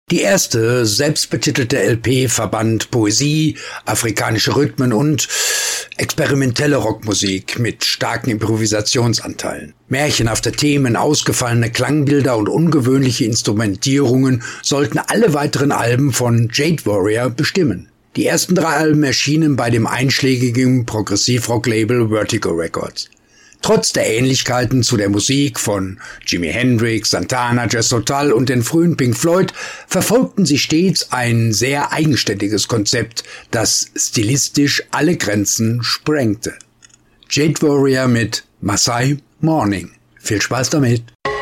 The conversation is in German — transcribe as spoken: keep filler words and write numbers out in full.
Die erste, selbstbetitelte L P verband Poesie, afrikanische Rhythmen und experimentelle Rockmusik mit starken Improvisationsanteilen. Märchenhafte Themen, ausgefallene Klangbilder und ungewöhnliche Instrumentierungen sollten alle weiteren Alben von Jade Warrior bestimmen. Die ersten drei Alben erschienen bei dem einschlägigen Progressiv-Rock-Label Vertigo Records. Trotz der Ähnlichkeiten zu der Musik von Jimi Hendrix, Santana, Jethro Tull und den frühen Pink Floyd verfolgten sie stets ein sehr eigenständiges Konzept, das stilistisch alle Grenzen sprengte. Jade Warrior mit Maasai Morning. Viel Spaß damit!